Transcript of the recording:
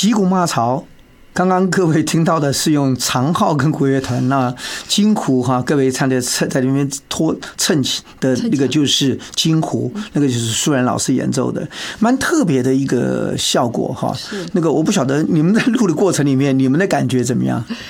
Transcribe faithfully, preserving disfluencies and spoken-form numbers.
击鼓骂曹。刚刚各位听到的是用长号跟国乐团，那金胡哈，各位唱的在里面拖衬起的那个就是金胡，那个就是舒然老师演奏的，蛮特别的一个效果哈。那个我不晓得你们在录的过程里面，你们的感觉怎么样？